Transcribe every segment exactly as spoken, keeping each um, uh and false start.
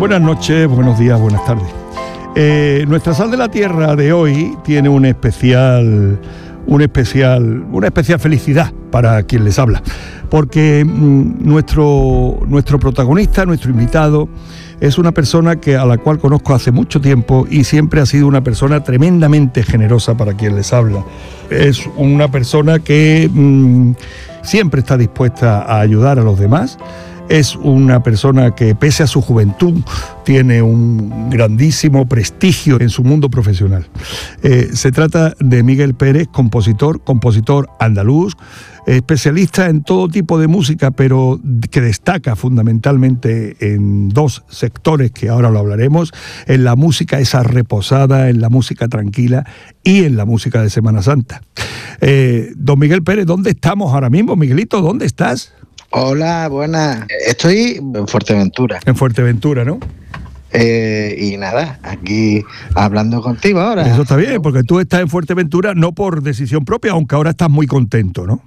Buenas noches, buenos días, buenas tardes. Eh, nuestra Sal de la Tierra de hoy tiene un especial, un especial, una especial felicidad para quien les habla, porque mmm, nuestro, nuestro protagonista, nuestro invitado, es una persona que, a la cual conozco hace mucho tiempo y siempre ha sido una persona tremendamente generosa para quien les habla. Es una persona que mmm, siempre está dispuesta a ayudar a los demás. Es una persona que, pese a su juventud, tiene un grandísimo prestigio en su mundo profesional. Eh, se trata de Miguel Pérez, compositor, compositor andaluz, especialista en todo tipo de música, pero que destaca fundamentalmente en dos sectores que ahora lo hablaremos: en la música esa reposada, en la música tranquila y en la música de Semana Santa. Eh, don Miguel Pérez, ¿dónde estamos ahora mismo? Miguelito, ¿dónde estás? Hola, buenas. Estoy en Fuerteventura. En Fuerteventura, ¿no? Eh, y nada, aquí hablando contigo ahora. Eso está bien, porque tú estás en Fuerteventura no por decisión propia, aunque ahora estás muy contento, ¿no?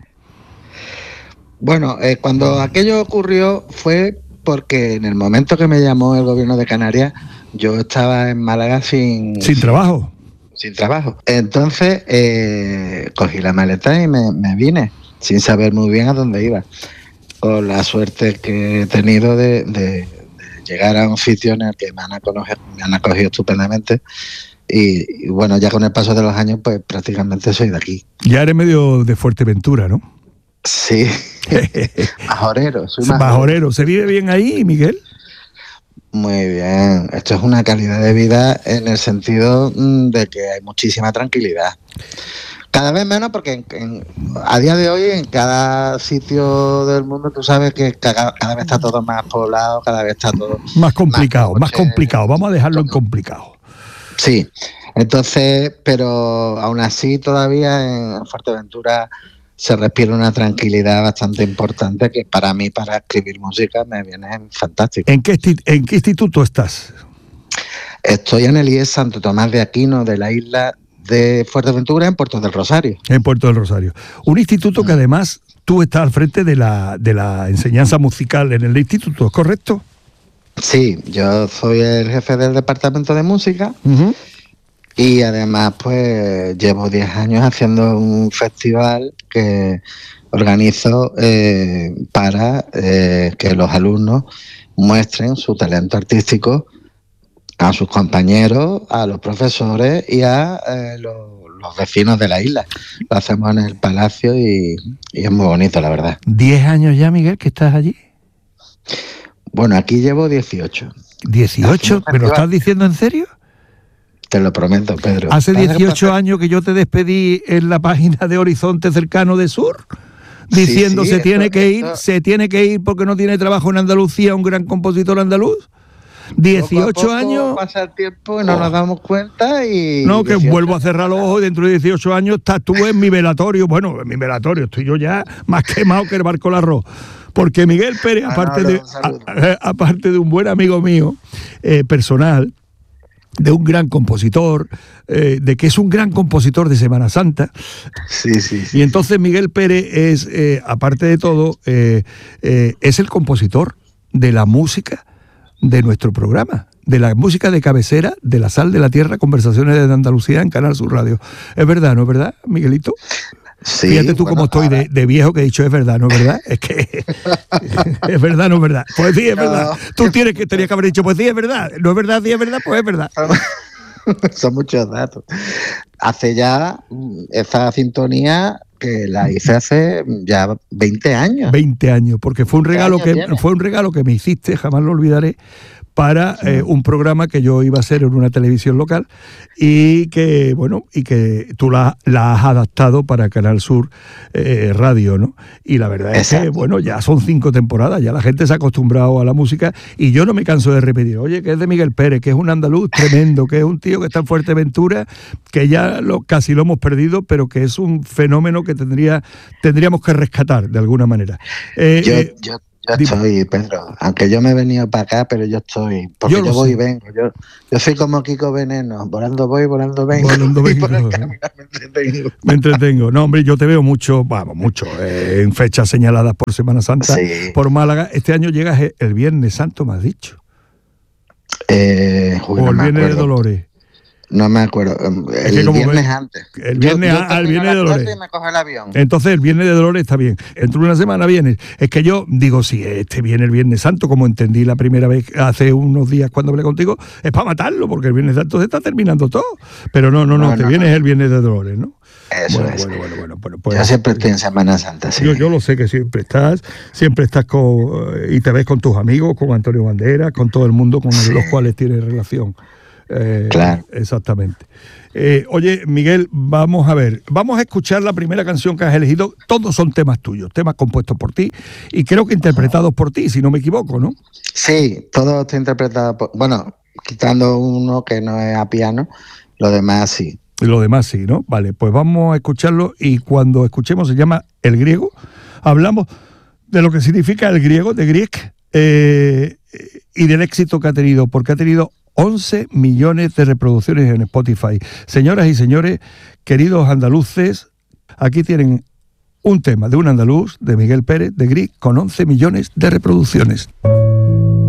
Bueno, eh, cuando aquello ocurrió fue porque en el momento que me llamó el gobierno de Canarias, yo estaba en Málaga sin... ¿Sin trabajo? Sin trabajo. Entonces eh, cogí la maleta y me, me vine, sin saber muy bien a dónde iba. Con la suerte que he tenido de, de, de llegar a un sitio en el que me han acogido, me han acogido estupendamente y, y bueno, ya con el paso de los años pues prácticamente soy de aquí. Ya eres medio de Fuerteventura, ¿no? Sí, majorero, soy majorero. majorero. ¿Se vive bien ahí, Miguel? Muy bien, esto es una calidad de vida en el sentido de que hay muchísima tranquilidad. Cada vez menos porque en, en, a día de hoy en cada sitio del mundo tú sabes que cada, cada vez está todo más poblado, cada vez está todo... Más complicado, más, más complicado, vamos a dejarlo todo en complicado. Sí, entonces, pero aún así todavía en Fuerteventura se respira una tranquilidad bastante importante que para mí, para escribir música, me viene fantástico. ¿En qué, en qué instituto estás? Estoy en el I E S Santo Tomás de Aquino de la isla de Fuerteventura, en Puerto del Rosario. En Puerto del Rosario. Un instituto que además tú estás al frente de la, de la enseñanza musical en el instituto, ¿es correcto? Sí, yo soy el jefe del departamento de música uh-huh. y además pues llevo diez años haciendo un festival que organizo eh, para eh, que los alumnos muestren su talento artístico a sus compañeros, a los profesores y a eh, los, los vecinos de la isla. Lo hacemos en el Palacio y, y es muy bonito, la verdad. ¿Diez años ya, Miguel, que estás allí? Bueno, aquí llevo dieciocho. ¿dieciocho? ¿Me lo estás diciendo en serio? Te lo prometo, Pedro. ¿Hace dieciocho años que yo te despedí en la página de Horizonte Cercano de Sur? Diciendo sí, sí, se tiene que ir, esto... se tiene que ir porque no tiene trabajo en Andalucía un gran compositor andaluz. dieciocho poco a poco años. Pasa el tiempo y no oh. nos damos cuenta y... No, que vuelvo a cerrar los ojos y dentro de dieciocho años estás tú en mi velatorio. Bueno, en mi velatorio estoy yo ya más quemado que el barco del arroz. Porque Miguel Pérez, ah, aparte, no, no, de, a, aparte de un buen amigo mío, eh, personal, de un gran compositor, eh, de que es un gran compositor de Semana Santa. Sí, sí, sí. Y entonces Miguel Pérez es, eh, aparte de todo, eh, eh, es el compositor de la música de nuestro programa, de la música de cabecera de La Sal de la Tierra, Conversaciones de Andalucía en Canal Sur Radio. ¿Es verdad, no es verdad, Miguelito? Sí, fíjate tú bueno, cómo estoy de, de viejo que he dicho es verdad, no es verdad. Es que es verdad, no es verdad. Pues sí, es no. verdad. Tú tienes que, tenías que haber dicho, pues sí, es verdad. No es verdad, sí es verdad, pues es verdad. Son muchos datos. Hace ya esa sintonía que la hice hace ya veinte años. veinte años, porque fue un regalo que viene? fue un regalo que me hiciste, jamás lo olvidaré, para eh, un programa que yo iba a hacer en una televisión local y que, bueno, y que tú la, la has adaptado para Canal Sur eh, Radio, ¿no? Y la verdad Exacto. es que, bueno, ya son cinco temporadas, ya la gente se ha acostumbrado a la música y yo no me canso de repetir, oye, que es de Miguel Pérez, que es un andaluz tremendo, que es un tío que está en Fuerteventura, que ya lo, casi lo hemos perdido, pero que es un fenómeno que tendría tendríamos que rescatar de alguna manera. Eh, yo, eh, yo... Yo estoy, Pedro, aunque yo me he venido para acá, pero yo estoy, porque yo, yo voy sé. y vengo. Yo, yo soy como Kiko Veneno, volando voy, volando vengo. Volando vengo. Y por el camino me entretengo. Me entretengo. No, hombre, yo te veo mucho, vamos, mucho, eh, en fechas señaladas por Semana Santa, sí. por Málaga. Este año llegas el Viernes Santo, me has dicho. Eh, uy, o no el me Viernes de acuerdo. Dolores. No me acuerdo. Es El que como viernes ves, antes. El viernes yo, yo al termino Viernes de las Dolores. clases y me cojo el avión. Entonces el Viernes de Dolores está bien. Entre una semana vienes. Es que yo digo, si este viene el Viernes Santo, como entendí la primera vez hace unos días cuando hablé contigo, es para matarlo, porque el Viernes Santo se está terminando todo. Pero no, no, no, No, te no, vienes no. el Viernes de Dolores, ¿no? Eso Bueno, es. bueno, bueno, bueno, bueno, pues, Yo siempre estoy en Semana Santa, sí. Yo, yo lo sé que siempre estás, siempre estás con, y te ves con tus amigos, con Antonio Banderas, con todo el mundo con Sí. los cuales tienes relación. Eh, Claro. Exactamente. Eh, oye, Miguel, vamos a ver, vamos a escuchar la primera canción que has elegido. Todos son temas tuyos, temas compuestos por ti y creo que interpretados por ti, si no me equivoco, ¿no? Sí, todo está interpretado por... Bueno, quitando uno que no es a piano, lo demás sí. Y lo demás sí, ¿no? Vale, pues vamos a escucharlo y cuando escuchemos se llama El Griego. Hablamos de lo que significa el griego, de Grieg, eh, y del éxito que ha tenido, porque ha tenido once millones de reproducciones en Spotify. Señoras y señores, queridos andaluces, aquí tienen un tema de un andaluz, de Miguel Pérez, de Grieg, con once millones de reproducciones.